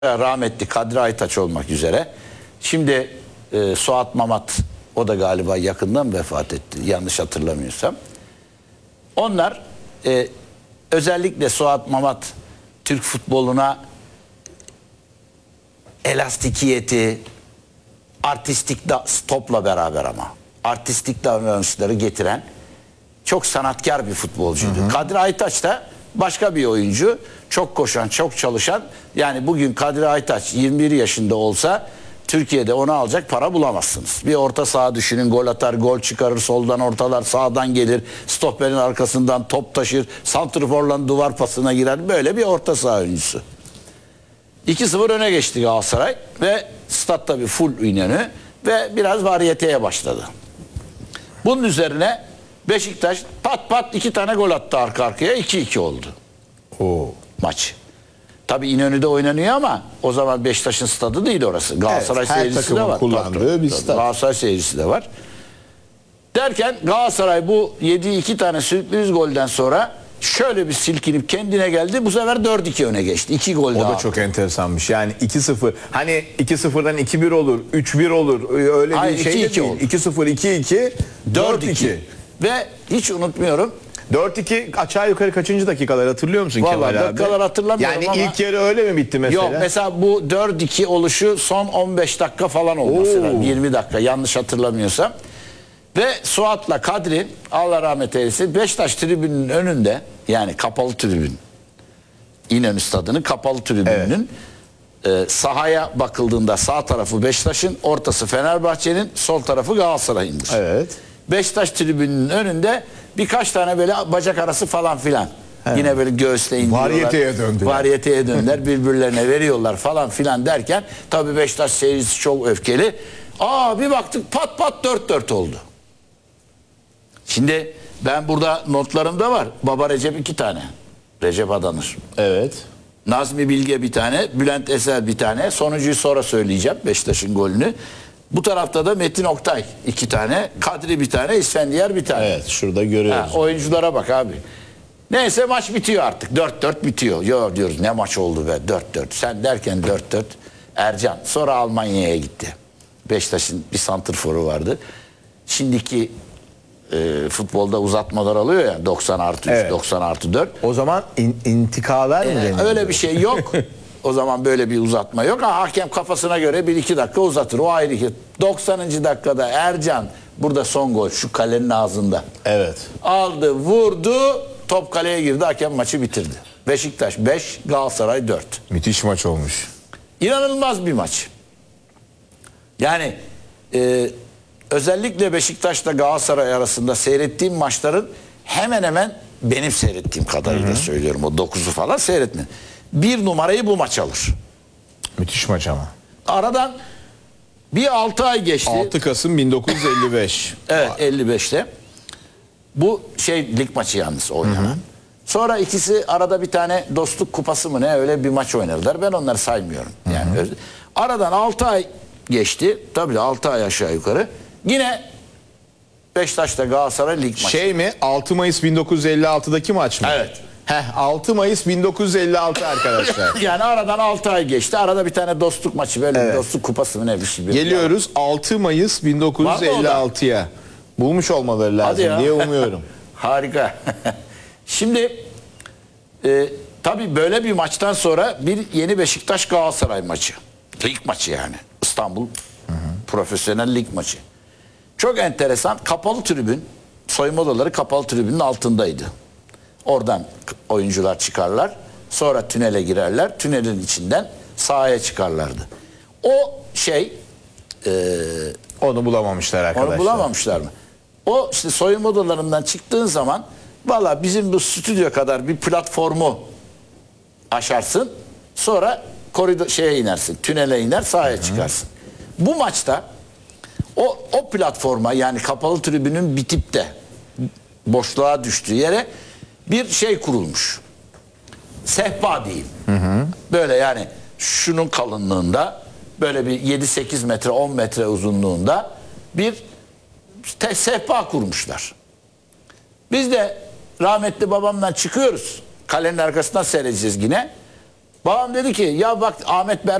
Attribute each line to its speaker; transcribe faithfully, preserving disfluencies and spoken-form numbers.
Speaker 1: Rahmetli Kadri Aytaç olmak üzere. Şimdi e, Suat Mamat, o da galiba yakından vefat etti yanlış hatırlamıyorsam. Onlar e, özellikle Suat Mamat Türk futboluna elastikiyeti, artistik da, topla beraber ama artistik davranışları getiren çok sanatkar bir futbolcuydu. Hı hı. Kadri Aytaç da başka bir oyuncu. Çok koşan, çok çalışan. Yani bugün Kadri Aytaç yirmi bir yaşında olsa Türkiye'de onu alacak para bulamazsınız. Bir orta saha düşünün, gol atar, gol çıkarır, soldan ortalar, sağdan gelir, stoperin arkasından top taşır, santrforla duvar pasına girer. Böyle bir orta saha oyuncusu. iki sıfır öne geçti Galatasaray ve stat tabii full İnönü ve biraz varyeteye başladı. Bunun üzerine Beşiktaş pat pat iki tane gol attı arka arkaya, iki iki oldu. Oo. Maç. Tabii İnönü'de oynanıyor ama o zaman Beşiktaş'ın stadı değil orası. Galatasaray evet, seyircisi de var.
Speaker 2: Kullandığı bir stad.
Speaker 1: Galatasaray seyircisi de var. Derken Galatasaray bu yediği iki tane sürpriz golden sonra şöyle bir silkinip kendine geldi. Bu sefer dört iki öne geçti. iki gol
Speaker 2: o
Speaker 1: daha.
Speaker 2: O da çok enteresanmış. Yani iki sıfır. Hani iki sıfırdan iki bir olur, üç bir olur. Öyle
Speaker 1: Hayır,
Speaker 2: bir şey de değil. iki sıfır, iki iki, dört iki.
Speaker 1: Ve hiç unutmuyorum.
Speaker 2: dört iki aşağı yukarı kaçıncı dakikalar hatırlıyor musun
Speaker 1: Vallahi
Speaker 2: Kemal abi?
Speaker 1: dakikalar hatırlamıyorum
Speaker 2: yani
Speaker 1: ama.
Speaker 2: Yani ilk yarı öyle mi bitti mesela?
Speaker 1: Yok, mesela bu dört iki oluşu son on beş dakika falan olması lazım. yirmi dakika yanlış hatırlamıyorsam. Ve Suat'la Kadri, Allah rahmet eylesin, Beşiktaş tribünün önünde, yani kapalı tribün, İnönü Stadı'nın kapalı tribününün evet. e, sahaya bakıldığında sağ tarafı Beşiktaş'ın, ortası Fenerbahçe'nin, sol tarafı Galatasaray'ındır.
Speaker 2: Evet.
Speaker 1: Beşiktaş tribününün önünde birkaç tane böyle bacak arası falan filan. He. Yine böyle göğüsle indiriyorlar.
Speaker 2: Varyeteye döndüler.
Speaker 1: Varyeteye döndüler. Birbirlerine veriyorlar falan filan derken tabii Beşiktaş seyircisi çok öfkeli. Aa bir baktık pat pat dört dört oldu. Şimdi ben burada notlarımda var. Baba Recep iki tane. Recep Adanır.
Speaker 2: Evet.
Speaker 1: Nazmi Bilge bir tane. Bülent Eser bir tane. Sonuncuyu sonra söyleyeceğim. Beşiktaş'ın golünü. Bu tarafta da Metin Oktay iki tane, Kadri bir tane, İsfendiyar bir tane.
Speaker 2: Evet, şurada görüyoruz.
Speaker 1: Ha, oyunculara bak abi. Neyse maç bitiyor artık. dört dört bitiyor. Yo diyoruz ne maç oldu be, dört dört. Sen derken dört dört. Ercan sonra Almanya'ya gitti. Beşiktaş'ın bir santrforu vardı. Şimdiki e, futbolda uzatmalar alıyor ya, doksan artı üç, evet. doksan artı dört.
Speaker 2: O zaman in, intikalar mı
Speaker 1: ee, öyle bir şey yok. O zaman böyle bir uzatma yok. Ha, hakem kafasına göre bir iki dakika uzatır. O ayrı ki. doksanıncı dakikada Ercan, burada son gol şu kalenin ağzında.
Speaker 2: Evet.
Speaker 1: Aldı, vurdu, top kaleye girdi, hakem maçı bitirdi. Beşiktaş beş, Galatasaray dört.
Speaker 2: Müthiş maç olmuş.
Speaker 1: İnanılmaz bir maç. Yani e, özellikle Beşiktaş'la Galatasaray arasında seyrettiğim maçların hemen hemen benim seyrettiğim kadarıyla hı hı. söylüyorum. O dokuzu falan seyretme. Bir numarayı bu maç alır.
Speaker 2: Müthiş maç ama.
Speaker 1: Aradan bir altı ay geçti.
Speaker 2: altı Kasım bin dokuz yüz elli beş.
Speaker 1: Evet, elli beşte. Bu şey lig maçı yalnız oynanan. Hı hı. Sonra ikisi arada bir tane dostluk kupası mı ne öyle bir maç oynadılar. Ben onları saymıyorum. Yani hı hı. Aradan altı ay geçti. Tabii altı ay aşağı yukarı. Yine Beşiktaş'ta Galatasaray lig maçı.
Speaker 2: Şey mi? altı Mayıs bin dokuz yüz elli altıdaki maç mı?
Speaker 1: Evet.
Speaker 2: Heh, altı Mayıs bin dokuz yüz elli altı arkadaşlar.
Speaker 1: Yani aradan altı ay geçti. Arada bir tane dostluk maçı, böyle evet. dostluk kupası mı ne bir şey.
Speaker 2: Geliyoruz altı Mayıs bin dokuz yüz elli altıya. Bulmuş olmaları lazım diye umuyorum.
Speaker 1: Harika. Şimdi e, tabii böyle bir maçtan sonra bir yeni Beşiktaş Galatasaray maçı. Lig maçı yani. İstanbul hı hı. Profesyonel lig maçı. Çok enteresan. Kapalı tribün, soyunma odaları kapalı tribünün altındaydı. Oradan oyuncular çıkarlar. Sonra tünele girerler. Tünelin içinden sahaya çıkarlardı. O şey e,
Speaker 2: onu bulamamışlar arkadaşlar.
Speaker 1: Onu bulamamışlar mı? O işte soyunma odalarından çıktığın zaman valla bizim bu stüdyo kadar bir platformu aşarsın. Sonra koridor şeye inersin. Tünele iner, sahaya Hı-hı. çıkarsın. Bu maçta o o platforma, yani kapalı tribünün bitip de boşluğa düştüğü yere bir şey kurulmuş. Sehpa diyeyim. Hı hı. Böyle yani şunun kalınlığında, böyle bir yedi sekiz metre, on metre uzunluğunda bir te- sehpa kurmuşlar. Biz de rahmetli babamla çıkıyoruz. Kalenin arkasından seyredeceğiz yine. Babam dedi ki ya bak Ahmet Ber